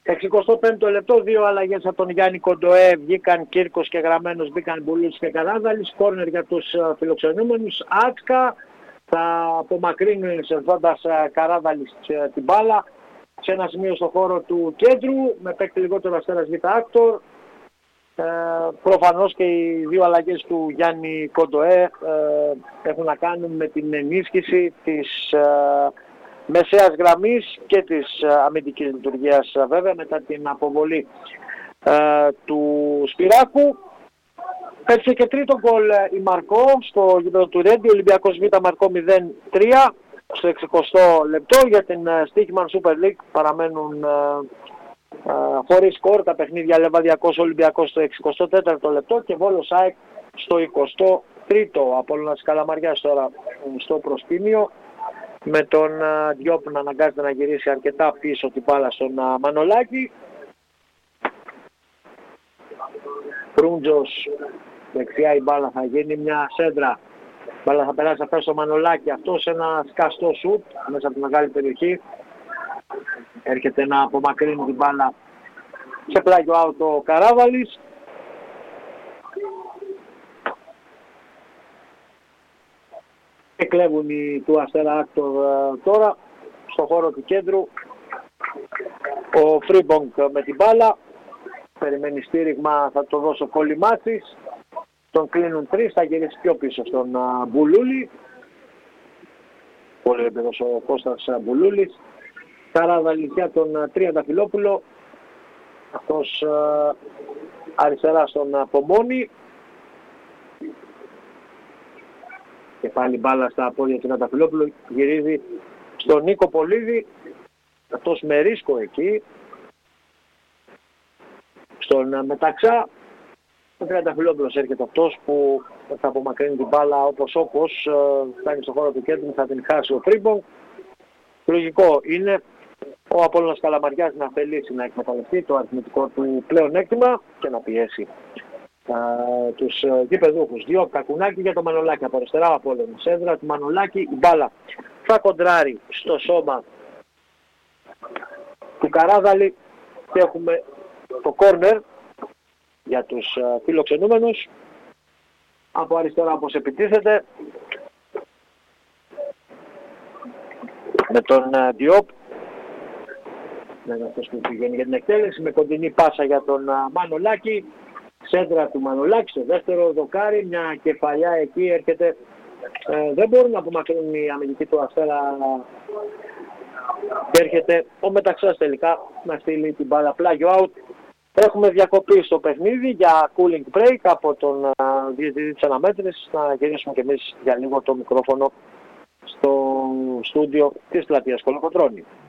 65ο λεπτό, δύο αλλαγές από τον Γιάννη Κοντοέ. Βγήκαν Κύρκος και Γραμμένος, μπήκαν Μπουλούλης και Καράδαλης. Κόρνερ για τους φιλοξενούμενους. Άτσκα θα απομακρύνει εισερχόντας Καράδαλης την μπάλα σε ένα σημείο στο χώρο του κέντρου με παίκτη λιγότερο Αστέρας Β' Άκτορ. Προφανώς και οι δύο αλλαγές του Γιάννη Κοντοέ έχουν να κάνουν με την ενίσχυση της μεσαίας γραμμής και της αμυντικής λειτουργίας, βέβαια, μετά την αποβολή του Σπυράκου. Πέτυχε και τρίτο γκολ η Μαρκό στο γήπεδο του Ρέντι, Ολυμπιακός Β' Μαρκό 0-3 στο 60ο λεπτό. Για την Στίχημαν Super League παραμένουν χωρίς σκορ τα παιχνίδια Λεβαδιακός Ολυμπιακός στο 64ο λεπτό και Βόλος ΑΕΚ στο 23ο. Απόλλωνας Καλαμαριάς τώρα στο προσκήνιο, με τον Διόπ να αναγκάζεται να γυρίσει αρκετά πίσω την μπάλα στον Μανολάκη. Προύντζος δεξιά, η μπάλα θα γίνει μια σέντρα. Η μπάλα θα περάσει αυτά στο Μανολάκη, αυτό σε ένα σκαστό σουτ μέσα από τη μεγάλη περιοχή. Έρχεται να απομακρύνει την μπάλα σε πλάγιο out ο Καράβαλης. Εκλέβουν οι του Αστέρα Άκτορ τώρα στο χώρο του κέντρου. Ο Φρίμπονγκ με την μπάλα περιμένει στήριγμα, θα το δώσει ο Κολυμάτσης. Τον κλείνουν τρεις, θα γυρίσει πιο πίσω στον Μπουλούλη. Πολύ έμπειρος ο Κώστας Μπουλούλης. Καράδαλης για τον Τριανταφυλόπουλο. Αυτός αριστερά στον Πομόνη. Και πάλι μπάλα στα πόδια του Τριανταφυλόπουλου. Γυρίζει στον Νίκο Πολίδη. Αυτός με ρίσκο εκεί. Στον Μεταξά. Ο Τριανταφυλόπουλος έρχεται αυτός που θα απομακρύνει την μπάλα όπως φτάνει στο χώρο του κέντρου, θα την χάσει ο Φρίμπονγκ. Λογικό είναι ο Απόλλωνας Καλαμαριάς να θελήσει να εκμεταλλευτεί το αριθμητικό του πλεονέκτημα και να πιέσει τους γηπεδούχους. Δύο Κακουνάκη για το Μανολάκη από αριστερά, ο Απόλλωνας σέντρα του Μανολάκη, η μπάλα θα κοντράρει στο σώμα του Καράδαλη και έχουμε το κόρνερ για τους φιλοξενούμενους. Από αριστερά όπως επιτίθεται με τον Διόπ. Είναι αυτός που πηγαίνει για την εκτέλεση, με κοντινή πάσα για τον Μανολάκη. Σέντρα του Μανολάκη στο δεύτερο δοκάρι, μια κεφαλιά εκεί έρχεται. Δεν μπορούν να απομακρύνουν οι αμυντικοί του Αστέρα και έρχεται ο Μεταξάς τελικά να στείλει την μπάλα πλάγιο out. Έχουμε διακοπή στο παιχνίδι για cooling break από τον διαιτητή της αναμέτρησης. Να γυρίσουμε και εμείς για λίγο το μικρόφωνο στο στούντιο της πλατείας Κολοκοτρώνη.